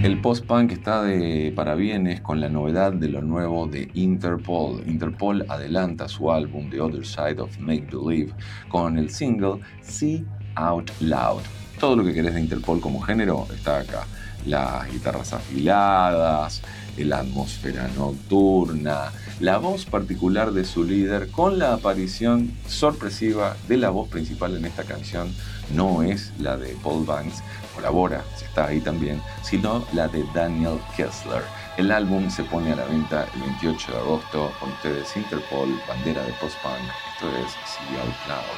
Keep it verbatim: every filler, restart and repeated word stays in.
El post-punk está de parabienes con la novedad de lo nuevo de Interpol. Interpol adelanta su álbum The Other Side of Make Believe con el single See Out Loud. Todo lo que querés de Interpol como género está acá. Las guitarras afiladas, la atmósfera nocturna, la voz particular de su líder con la aparición sorpresiva de la voz principal en esta canción. No es la de Paul Banks, colabora, si está ahí también, sino la de Daniel Kessler. El álbum se pone a la venta el veintiocho de agosto. Con ustedes Interpol, bandera de post-punk. Esto es See Out Loud.